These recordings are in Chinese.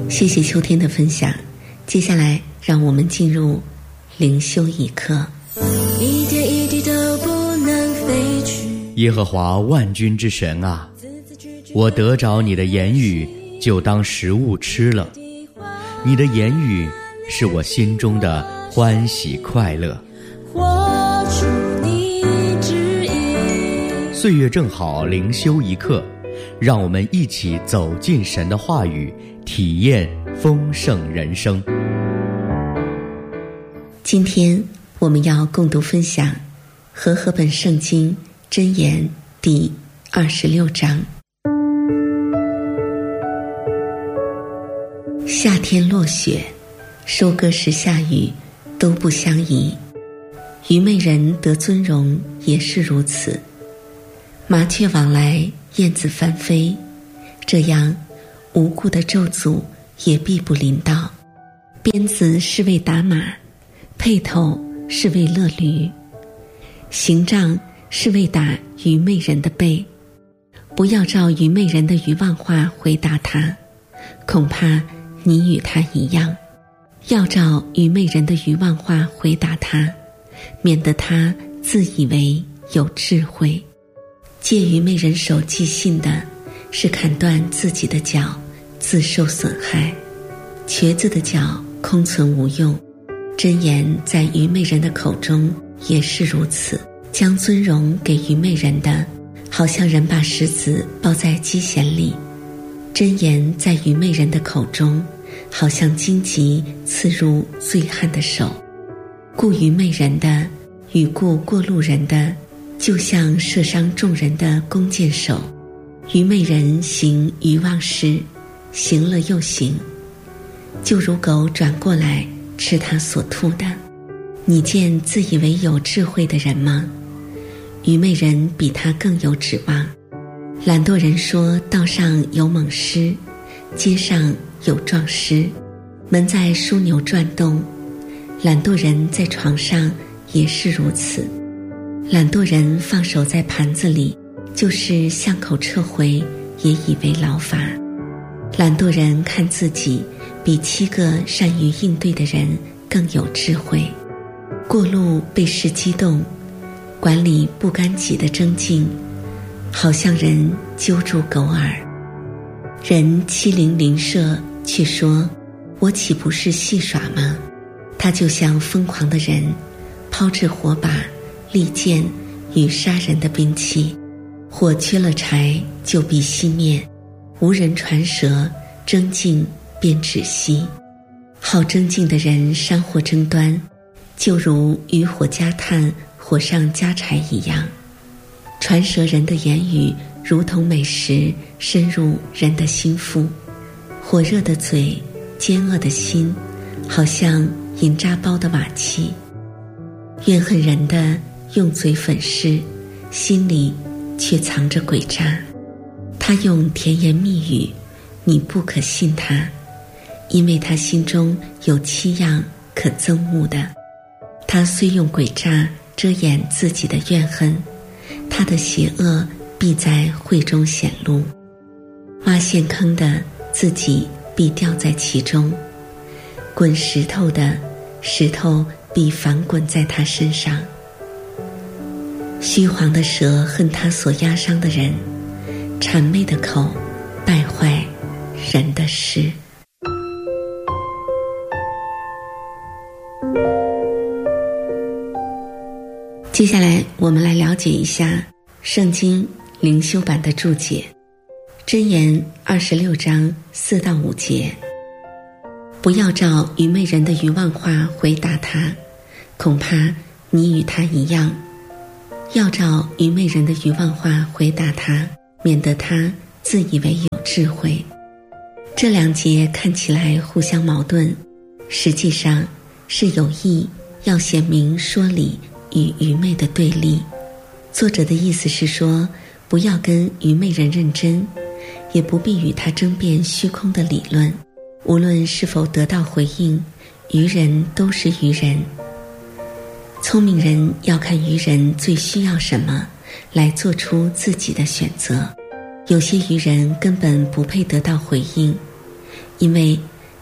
谢谢秋天的分享，接下来让我们进入灵修一刻。 一点一滴都不能飞去。 耶和华万军之神啊，我得着你的言语，就当食物吃了。你的言语是我心中的欢喜快乐。 活出你旨意。 岁月正好，灵修一刻，让我们一起走进神的话语，体验丰盛人生。 今天我们要共读分享和合本圣经箴言第26章。夏天落雪，收割时下雨，都不相宜。愚昧人得尊荣也是如此。麻雀往来，燕子翻飞，这样无故的咒诅也必不临到。鞭子是为打马，辔头是为勒驴，刑杖是为打愚昧人的背。不要照愚昧人的愚妄话回答他，恐怕你与他一样。要照愚昧人的愚妄话回答他，免得他自以为有智慧。借愚昧人手寄信的，是砍断自己的脚，自受损害。瘸子的脚空存无用。箴言在愚昧人的口中也是如此。将尊荣给愚昧人的，好像人把石子包在鸡弦里。箴言在愚昧人的口中，好像荆棘刺入醉汉的手。雇愚昧人的与雇过路人的，就像射伤众人的弓箭手。愚昧人行愚妄事，行了又行，就如狗转过来吃他所吐的。你见自以为有智慧的人吗？愚昧人比他更有指望。懒惰人说道上有猛狮，街上有壮狮，门在枢纽转动。懒惰人在床上也是如此。懒惰人放手在盘子里，就是巷口撤回，也以为劳乏。懒惰人看自己比7个善于应对的人更有智慧。过路被事激动，管理不干己的争竞，好像人揪住狗耳。人欺凌邻舍，却说我岂不是戏耍吗？他就像疯狂的人，抛掷火把、利剑与杀人的兵器。火缺了柴，就必熄灭。无人传舌，争竞便止息。好争竞的人山火争端，就如渔火加炭，火上加柴一样。传舌人的言语如同美食，深入人的心腹。火热的嘴，奸恶的心，好像银渣包的瓦器。怨恨人的用嘴粉饰，心里却藏着诡诈。他用甜言蜜语，你不可信他，因为他心中有7样可憎恶的。他虽用诡诈遮掩自己的怨恨，他的邪恶必在会中显露。挖陷坑的，自己必掉在其中；滚石头的，石头必反滚在他身上。虚晃的舌恨他所压伤的人，谄媚的口败坏人的事。接下来我们来了解一下圣经灵修版的注解。箴言26章4到5节。不要照愚昧人的愚妄话回答他，恐怕你与他一样。要照愚昧人的愚妄话回答他，免得他自以为有智慧。这2节看起来互相矛盾，实际上是有意要显明说理与愚昧的对立。作者的意思是说，不要跟愚昧人认真，也不必与他争辩虚空的理论。无论是否得到回应，愚人都是愚人。聪明人要看愚人最需要什么，来做出自己的选择。有些愚人根本不配得到回应，因为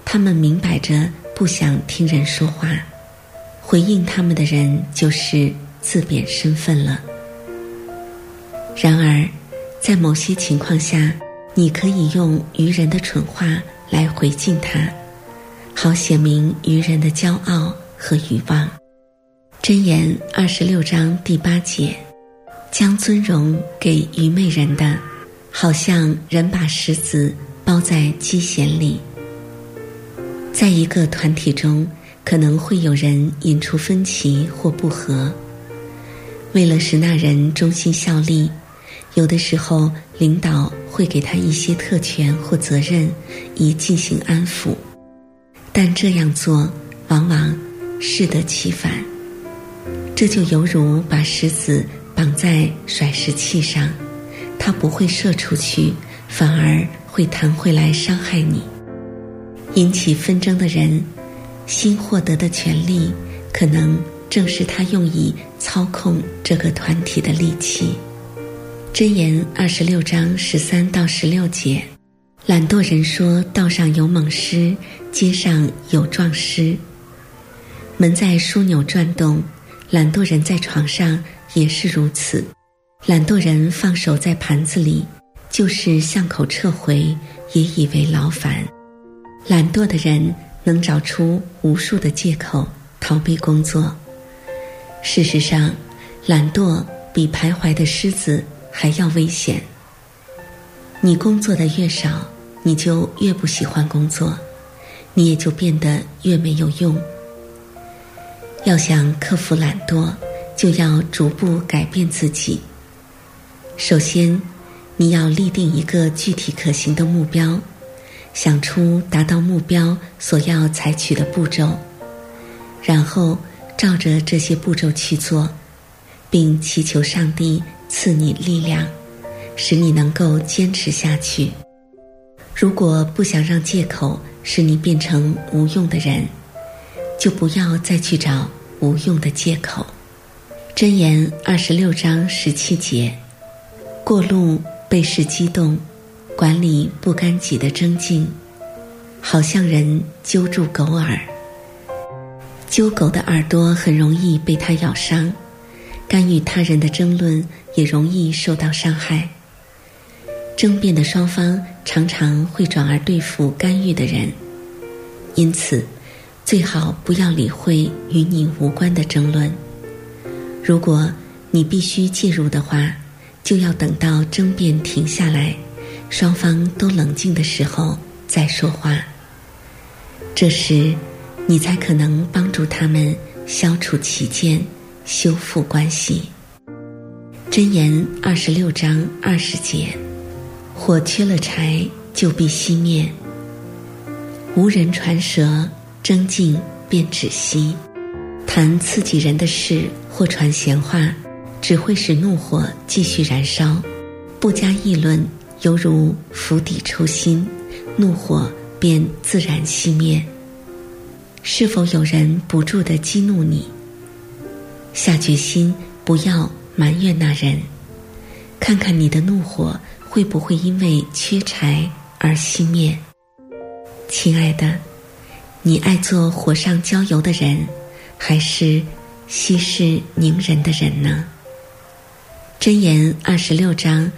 他们明摆着不想听人说话，回应他们的人就是自贬身份了。然而，在某些情况下，你可以用愚人的蠢话来回敬他，好显明愚人的骄傲和欲望。箴言26章第8节，将尊荣给愚昧人的，好像人把石子包在机弦里。在一个团体中，可能会有人引出分歧或不和，为了使那人忠心效力，有的时候领导会给他一些特权或责任以进行安抚，但这样做往往适得其反。这就犹如把石子绑在甩石器上，它不会射出去，反而会弹回来伤害你。引起纷争的人新获得的权利，可能正是他用以操控这个团体的利器。箴言26章13到16节，懒惰人说道上有猛狮，街上有壮狮。门在枢纽转动，懒惰人在床上也是如此。懒惰人放手在盘子里，就是巷口撤回，也以为劳烦。懒惰的人能找出无数的借口逃避工作。事实上，懒惰比徘徊的狮子还要危险。你工作的越少，你就越不喜欢工作，你也就变得越没有用。要想克服懒惰，就要逐步改变自己。首先，你要立定一个具体可行的目标，想出达到目标所要采取的步骤，然后照着这些步骤去做，并祈求上帝赐你力量，使你能够坚持下去。如果不想让借口使你变成无用的人，就不要再去找无用的借口。箴言26章17节，过路被事激动，管理不干己的争竞，好像人揪住狗耳。揪狗的耳朵很容易被它咬伤，干预他人的争论也容易受到伤害。争辩的双方常常会转而对付干预的人，因此最好不要理会与你无关的争论。如果你必须介入的话，就要等到争辩停下来，双方都冷静的时候再说话。这时你才可能帮助他们消除歧见，修复关系。箴言26章20节，火缺了柴就必熄灭，无人传舌，争竞便止息。谈刺激人的事或传闲话，只会使怒火继续燃烧。不加议论，犹如釜底抽薪，怒火便自然熄灭。是否有人不住地激怒你？下决心不要埋怨那人，看看你的怒火会不会因为缺柴而熄灭。亲爱的，你爱做火上浇油的人，还是息事宁人的人呢？箴言26章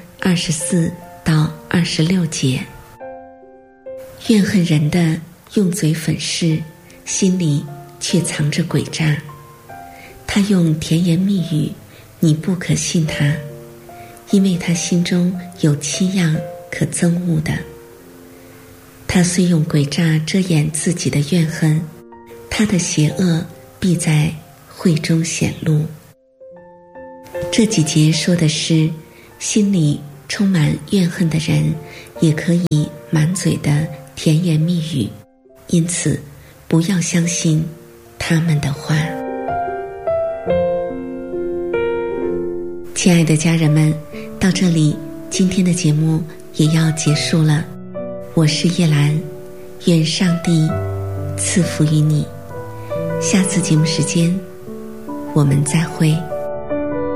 24到26节，怨恨人的用嘴粉饰，心里却藏着诡诈。他用甜言蜜语，你不可信他，因为他心中有七样可憎恶的。他虽用诡诈遮掩自己的怨恨，他的邪恶必在会中显露。这几节说的是，心里充满怨恨的人也可以满嘴的甜言蜜语，因此不要相信他们的话。亲爱的家人们，到这里今天的节目也要结束了。我是叶兰，愿上帝赐福于你。下次节目时间我们再会。